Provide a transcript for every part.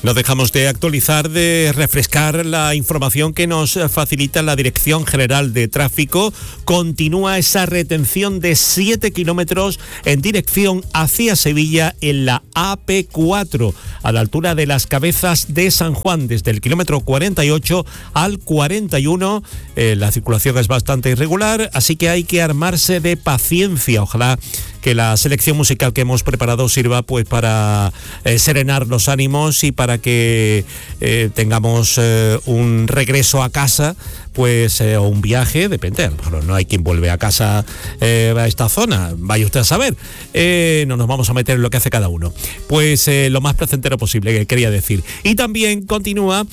No dejamos de actualizar, de refrescar la información que nos facilita la Dirección General de Tráfico. Continúa esa retención de 7 kilómetros en dirección hacia Sevilla en la AP4, a la altura de las Cabezas de San Juan, desde el kilómetro 48 al 41. La circulación es bastante irregular, así que hay que armarse de paciencia. Ojalá que la selección musical que hemos preparado sirva pues para serenar los ánimos y para que tengamos un regreso a casa, pues o un viaje, depende, a lo mejor no hay quien vuelve a casa a esta zona, vaya usted a saber, no nos vamos a meter en lo que hace cada uno, pues lo más placentero posible, quería decir. Y también continúa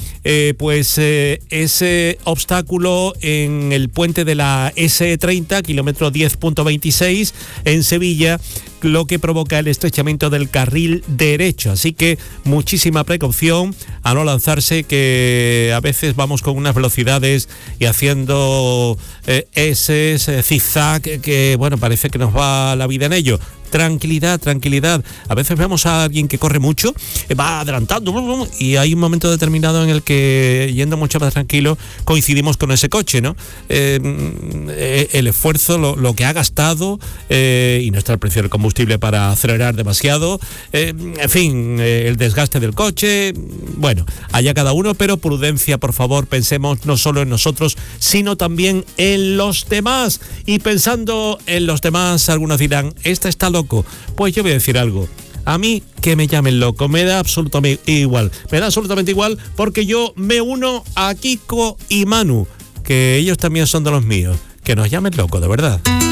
ese obstáculo en el puente de la S30, kilómetro 10.26 en Sevilla, lo que provoca el estrechamiento del carril derecho. Así que muchísima precaución a no lanzarse, que a veces vamos con unas velocidades y haciendo ese zigzag que, bueno, parece que nos va la vida en ello. Tranquilidad, tranquilidad. A veces vemos a alguien que corre mucho, va adelantando, y hay un momento determinado en el que, yendo mucho más tranquilo, coincidimos con ese coche, ¿no? El esfuerzo, lo que ha gastado, y no está el precio del combustible para acelerar demasiado, en fin, el desgaste del coche, bueno, allá cada uno, pero prudencia, por favor, pensemos no solo en nosotros, sino también en los demás. Y pensando en los demás, algunos dirán, esta está loco. Pues yo voy a decir algo. A mí que me llamen loco, me da absolutamente igual. Me da absolutamente igual, porque yo me uno a Kiko y Manu, que ellos también son de los míos. Que nos llamen loco, de verdad.